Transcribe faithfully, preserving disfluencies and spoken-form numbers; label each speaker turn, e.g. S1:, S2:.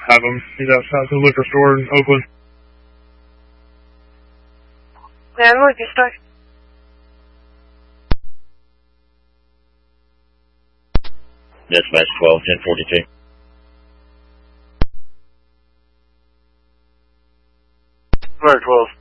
S1: have him. He's outside the liquor store in Oakland.
S2: Yeah, the liquor store.
S3: Dispatch twelve, ten forty-two.
S4: Flare twelve.